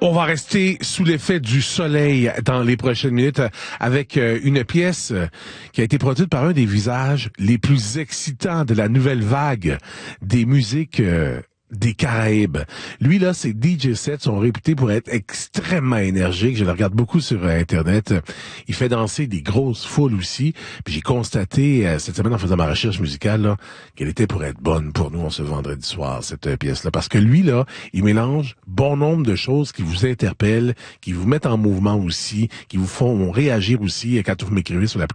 On va rester sous l'effet du soleil dans les prochaines minutes avec une pièce qui a été produite par un des visages les plus excitants de la nouvelle vague des musiques des Caraïbes. Lui, là, ses DJ sets sont réputés pour être extrêmement énergiques. Je le regarde beaucoup sur Internet. Il fait danser des grosses foules aussi. Puis j'ai constaté cette semaine en faisant ma recherche musicale là, qu'elle était pour être bonne pour nous en ce vendredi soir, cette pièce-là. Parce que lui, là, il mélange bon nombre de choses qui vous interpellent, qui vous mettent en mouvement aussi, qui vous font réagir aussi quand vous m'écrivez sur l'application.